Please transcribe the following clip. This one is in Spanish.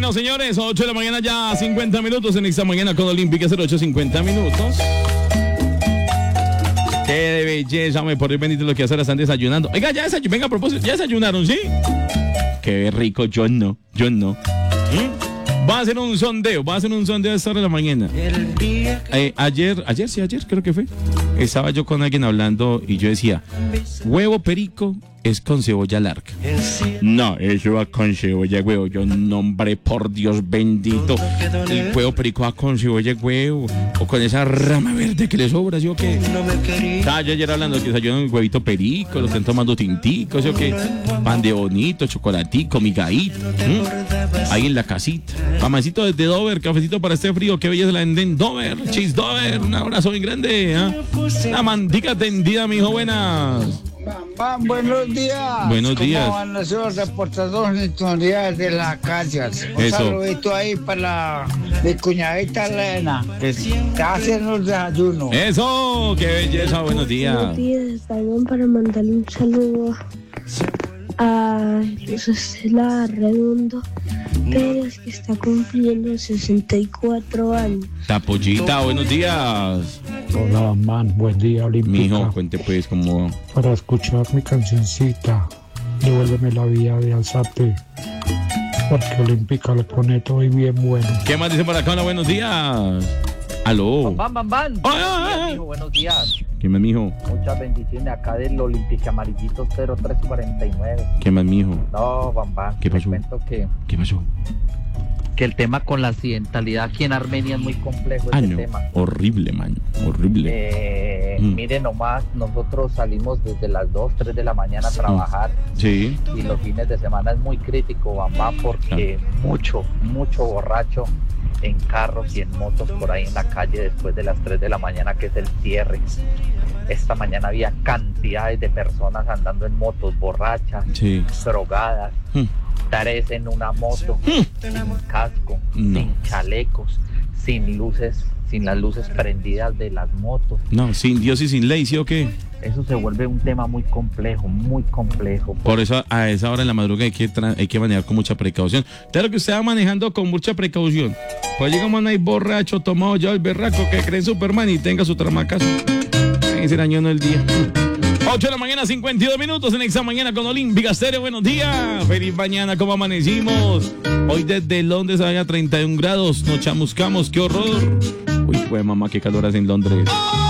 Bueno, señores, 8 de la mañana ya 50 minutos en esta mañana con Olímpica 08:50 minutos. Qué belleza, me por bendito lo que hacer, están desayunando. Oiga, venga, a propósito, ¿ya desayunaron, sí? Qué rico, yo no. Va a hacer un sondeo a esta hora de la mañana. Ayer creo que fue. Estaba yo con alguien hablando y yo decía, huevo perico es con cebolla larga. No, eso va con cebolla, huevo. Yo, nombre, por Dios bendito. El huevo perico va con cebolla, huevo. O con esa rama verde que le sobra, ¿sí o qué? Estaba yo ayer hablando que desayunan un huevito perico, lo están tomando tinticos, ¿sí o qué? Pan de bonito, chocolatico, migadito. Ahí en la casita. Mamacito desde Dover, cafecito para este frío. Qué belleza la venden Dover, Cheese Dover. Un abrazo bien grande. La mantica tendida, mijo, buenas. Buenos días. Buenos días. ¿Cómo van los reportadores de la calle? Un saludito ahí para mi cuñadita Elena, que está haciendo el desayuno. Eso, qué belleza, buenos días. Buenos días, también para mandarle un saludo a Luz Estela Redondo Pérez, que está cumpliendo 64 años. Tapollita, buenos días. Hola, man, buen día, Olímpica. Mijo, cuente pues como... Para escuchar mi cancioncita, devuélveme la vida de Alzate, porque Olímpica le pone todo y bien bueno. ¿Qué más dice por acá? Hola, buenos días. Aló. Bam. Mijo, buenos días. ¿Qué más, mijo? Muchas bendiciones acá del Olímpica Amarillito 0349. ¿Qué más, mijo? No, Bam. ¿Qué pasó? ¿Qué pasó? Que el tema con la accidentalidad aquí en Armenia es muy complejo. Tema. Horrible, man. Horrible. Mire nomás, nosotros salimos desde las 2, 3 de la mañana a trabajar. Sí. Y los fines de semana es muy crítico, Bam, porque mucho borracho en carros y en motos por ahí en la calle después de las 3 de la mañana, que es el cierre. Esta mañana había cantidades de personas andando en motos borrachas, drogadas, 3 en una moto, sin casco, sin chalecos, sin luces, sin las luces prendidas de las motos. No, sin Dios y sin ley, ¿sí o qué? Eso se vuelve un tema muy complejo. Por eso a esa hora en la madrugada hay que manejar con mucha precaución. Claro que usted va manejando con mucha precaución. Pues llegamos a ir borracho, tomado ya el berraco que cree en Superman y tenga su tramacazo. Ese año no el día. 8 de la mañana, 52 minutos en esta mañana con Olímpica Stereo. Buenos días. Feliz mañana, ¿cómo amanecimos? Hoy desde Londres a 31 grados. Nos chamuscamos, qué horror. Uy, pues mamá, qué calor hace en Londres.